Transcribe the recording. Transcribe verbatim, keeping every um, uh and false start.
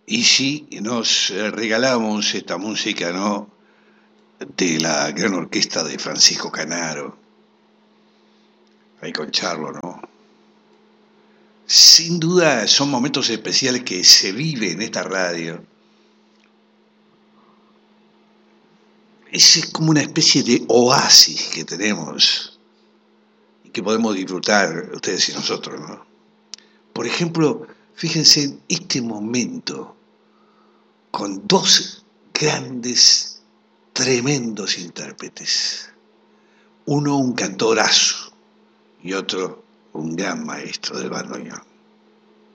Y sí, nos eh, regalamos esta música, ¿no? De la gran orquesta de Francisco Canaro, ahí con Charlo, ¿no? Sin duda son momentos especiales que se vive en esta radio. Es como una especie de oasis que tenemos y que podemos disfrutar ustedes y nosotros, ¿no? Por ejemplo, fíjense en este momento con dos grandes, tremendos intérpretes. Uno un cantorazo y otro un gran maestro del bandoneón.